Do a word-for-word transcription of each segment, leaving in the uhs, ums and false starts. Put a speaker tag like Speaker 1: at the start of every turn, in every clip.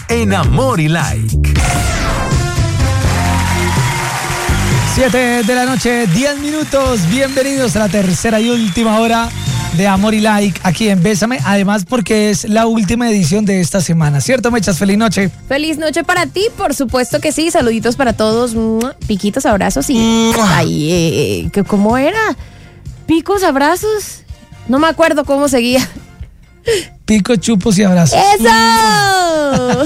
Speaker 1: en Amor y Like.
Speaker 2: siete de la noche, diez minutos. Bienvenidos a la tercera y última hora de Amor y Like aquí en Bésame. Además, porque es la última edición de esta semana, ¿cierto, Mechas? Feliz noche.
Speaker 3: Feliz noche para ti, por supuesto que sí. Saluditos para todos. Piquitos, abrazos y... Ay, eh, eh, ¿cómo era? ¿Picos, abrazos? No me acuerdo cómo seguía.
Speaker 2: Pico, chupos y abrazos.
Speaker 3: ¡Eso!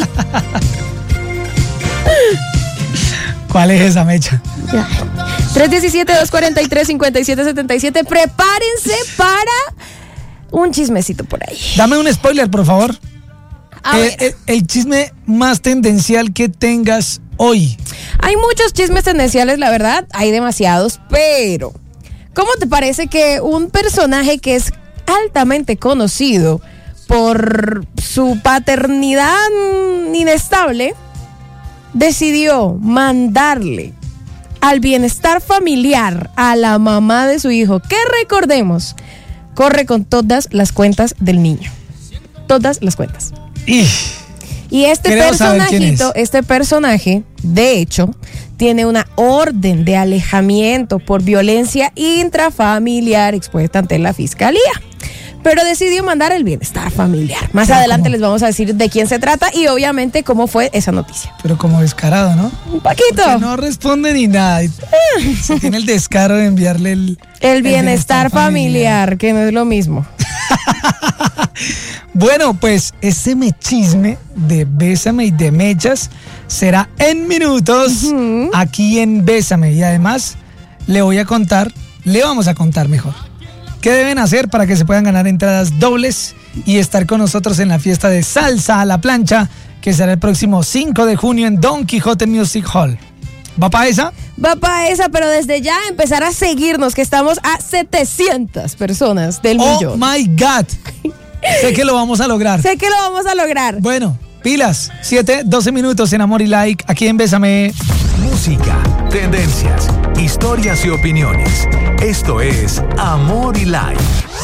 Speaker 2: ¿Cuál es esa, Mecha?
Speaker 3: tres uno siete, dos cuatro tres, cinco siete siete siete. Prepárense para un chismecito por ahí.
Speaker 2: Dame un spoiler, por favor.
Speaker 3: A
Speaker 2: eh,
Speaker 3: ver.
Speaker 2: El, el chisme más tendencial que tengas hoy.
Speaker 3: Hay muchos chismes tendenciales, la verdad. Hay demasiados, pero ¿cómo te parece que un personaje que es altamente conocido por su paternidad inestable decidió mandarle al bienestar familiar a la mamá de su hijo, que recordemos, corre con todas las cuentas del niño? Todas las cuentas.
Speaker 2: Y,
Speaker 3: y este personajito, este personaje, de hecho, tiene una orden de alejamiento por violencia intrafamiliar expuesta ante la fiscalía. Pero decidió mandar el bienestar familiar. Más
Speaker 2: pero
Speaker 3: adelante
Speaker 2: ¿cómo?
Speaker 3: Les vamos a decir de quién se trata y obviamente cómo fue esa noticia.
Speaker 2: Pero como descarado, ¿no?
Speaker 3: Un poquito.
Speaker 2: Porque no responde ni nada. Se tiene el descaro de enviarle el...
Speaker 3: El
Speaker 2: el
Speaker 3: bienestar familiar, que no es lo mismo.
Speaker 2: Bueno, pues ese mechisme de Bésame y de Mechas será en minutos uh-huh. aquí en Bésame. Y además le voy a contar, le vamos a contar mejor, qué deben hacer para que se puedan ganar entradas dobles y estar con nosotros en la fiesta de Salsa a la Plancha, que será el próximo cinco de junio en Don Quijote Music Hall. ¿Va para esa?
Speaker 3: Va para esa, pero desde ya empezar a seguirnos, que estamos a setecientas personas del
Speaker 2: oh
Speaker 3: millón.
Speaker 2: Oh my God. Sé que lo vamos a lograr.
Speaker 3: Sé que lo vamos a lograr.
Speaker 2: Bueno, pilas. siete, doce minutos en Amor y Like, aquí en Bésame.
Speaker 1: Música, tendencias, historias y opiniones. Esto es Amor y Like.